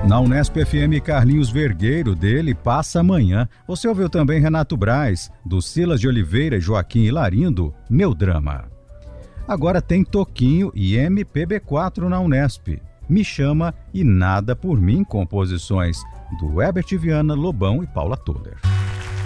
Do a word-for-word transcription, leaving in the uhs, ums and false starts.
Na Unesp F M, Carlinhos Vergueiro, dele Passa Amanhã. Você ouviu também Renato Braz, do Silas de Oliveira e Joaquim Hilarindo, Meu Drama. Agora tem Toquinho e M P B quatro na Unesp. Me Chama e Nada por Mim, composições do Herbert Viana, Lobão e Paula Toller.